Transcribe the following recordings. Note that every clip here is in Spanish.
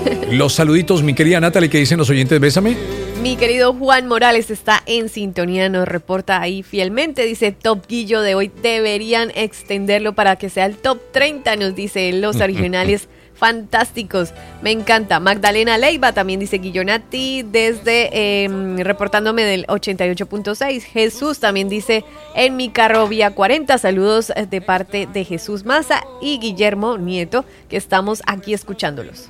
Los saluditos, mi querida Natalie, que dicen los oyentes, bésame. Mi querido Juan Morales está en sintonía, nos reporta ahí fielmente, dice Top Guillo de hoy deberían extenderlo para que sea el Top 30, nos dice los originales fantásticos, me encanta. Magdalena Leiva también dice Guillonati desde reportándome del 88.6. Jesús también dice en mi carro vía 40, saludos de parte de Jesús Maza y Guillermo Nieto, que estamos aquí escuchándolos.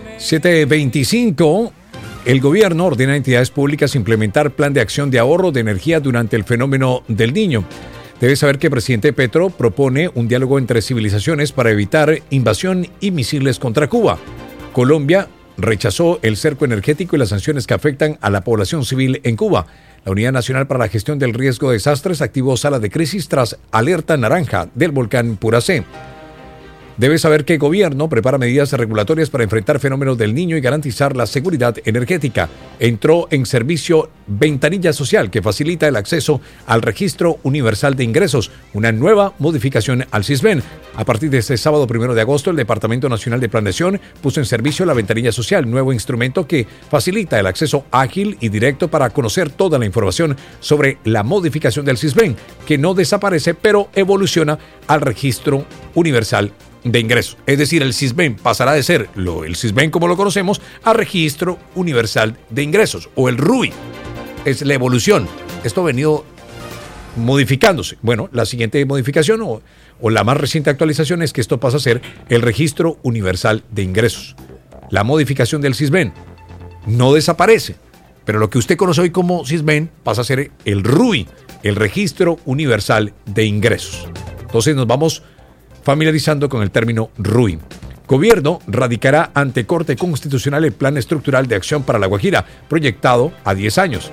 7:25. El gobierno ordena a entidades públicas implementar plan de acción de ahorro de energía durante el fenómeno del Niño. Debes saber que el presidente Petro propone un diálogo entre civilizaciones para evitar invasión y misiles contra Cuba. Colombia rechazó el cerco energético y las sanciones que afectan a la población civil en Cuba. La Unidad Nacional para la Gestión del Riesgo de Desastres activó sala de crisis tras alerta naranja del volcán Puracé. Debe saber que el gobierno prepara medidas regulatorias para enfrentar fenómenos del Niño y garantizar la seguridad energética. Entró en servicio Ventanilla Social, que facilita el acceso al Registro Universal de Ingresos, una nueva modificación al SISBEN. A partir de este sábado 1 de agosto, el Departamento Nacional de Planeación puso en servicio la Ventanilla Social, nuevo instrumento que facilita el acceso ágil y directo para conocer toda la información sobre la modificación del SISBEN, que no desaparece, pero evoluciona al Registro Universal de Ingresos. Es decir, el SISBEN pasará de ser el SISBEN como lo conocemos a Registro Universal de Ingresos, o el RUI. Es la evolución. Esto ha venido modificándose. Bueno, la siguiente modificación o la más reciente actualización es que esto pasa a ser el Registro Universal de Ingresos. La modificación del SISBEN no desaparece, pero lo que usted conoce hoy como SISBEN pasa a ser el RUI, el Registro Universal de Ingresos. Entonces nos vamos familiarizando con el término RUI. Gobierno radicará ante Corte Constitucional el Plan Estructural de Acción para La Guajira, proyectado a 10 años.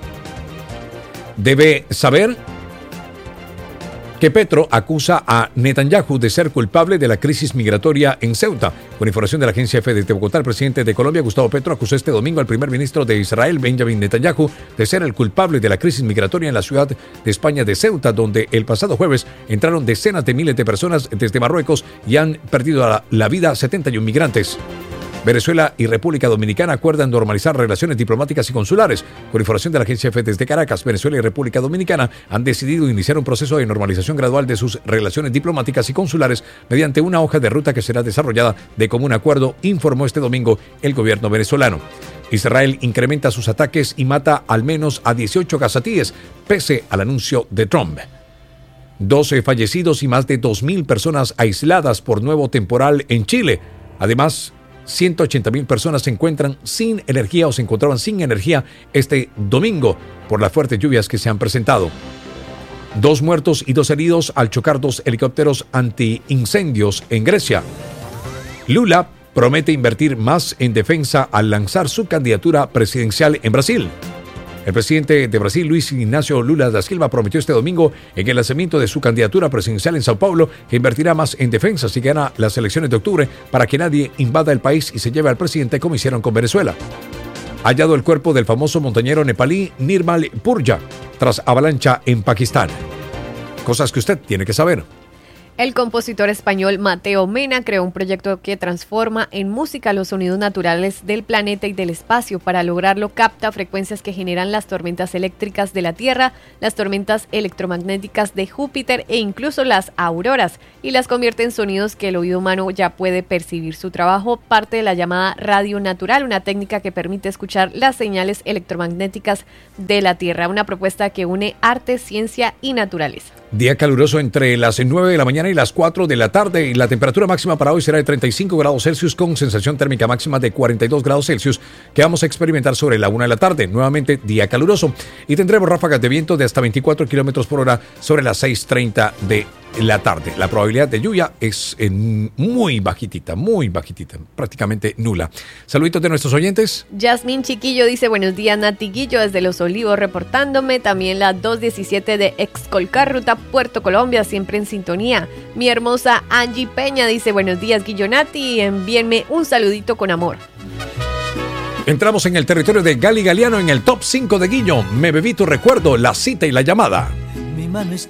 Debe saber que Petro acusa a Netanyahu de ser culpable de la crisis migratoria en Ceuta. Con información de la agencia EFE de Bogotá, el presidente de Colombia, Gustavo Petro, acusó este domingo al primer ministro de Israel, Benjamin Netanyahu, de ser el culpable de la crisis migratoria en la ciudad de España de Ceuta, donde el pasado jueves entraron decenas de miles de personas desde Marruecos y han perdido la vida 71 migrantes. Venezuela y República Dominicana acuerdan normalizar relaciones diplomáticas y consulares. Con información de la agencia EFE desde Caracas, Venezuela y República Dominicana han decidido iniciar un proceso de normalización gradual de sus relaciones diplomáticas y consulares mediante una hoja de ruta que será desarrollada de común acuerdo, informó este domingo el gobierno venezolano. Israel incrementa sus ataques y mata al menos a 18 gazatíes, pese al anuncio de Trump. 12 fallecidos y más de 2.000 personas aisladas por nuevo temporal en Chile. Además, 180.000 personas se encuentran sin energía o se encontraban sin energía este domingo por las fuertes lluvias que se han presentado. 2 muertos y 2 heridos al chocar 2 helicópteros antiincendios en Grecia. Lula promete invertir más en defensa al lanzar su candidatura presidencial en Brasil. El presidente de Brasil, Luis Ignacio Lula da Silva, prometió este domingo en el lanzamiento de su candidatura presidencial en Sao Paulo que invertirá más en defensa si gana las elecciones de octubre para que nadie invada el país y se lleve al presidente como hicieron con Venezuela. Hallado el cuerpo del famoso montañero nepalí Nirmal Purja tras avalancha en Pakistán. Cosas que usted tiene que saber. El compositor español Mateo Mena creó un proyecto que transforma en música los sonidos naturales del planeta y del espacio. Para lograrlo, capta frecuencias que generan las tormentas eléctricas de la Tierra, las tormentas electromagnéticas de Júpiter e incluso las auroras, y las convierte en sonidos que el oído humano ya puede percibir. Su trabajo parte de la llamada radio natural, una técnica que permite escuchar las señales electromagnéticas de la Tierra, una propuesta que une arte, ciencia y naturaleza. Día caluroso entre las 9 de la mañana y las 4 de la tarde, y la temperatura máxima para hoy será de 35 grados Celsius con sensación térmica máxima de 42 grados Celsius que vamos a experimentar sobre la 1 de la tarde. Nuevamente día caluroso y tendremos ráfagas de viento de hasta 24 kilómetros por hora sobre las 6:30 de la tarde. La probabilidad de lluvia es muy bajitita, prácticamente nula. Saluditos de nuestros oyentes. Yasmín Chiquillo dice: buenos días, Nati Guillo, desde Los Olivos reportándome. También la 217 de Excolcar, ruta Puerto Colombia, siempre en sintonía. Mi hermosa Angie Peña dice: buenos días, Guillo, Nati, y envíenme un saludito con amor. Entramos en el territorio de Gali Galiano en el top 5 de Guillo. Me bebí tu recuerdo, la cita y la llamada.